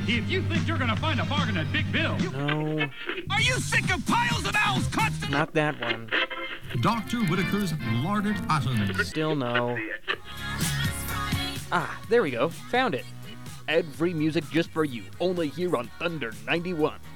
If you think you're gonna find a bargain at Big Bill... No. Are you sick of piles of owls constantly? Not that one. Dr. Whitaker's Larded Atoms. Still no. Ah, there we go. Found it. Ad-free music just for you. Only here on Thunder 91.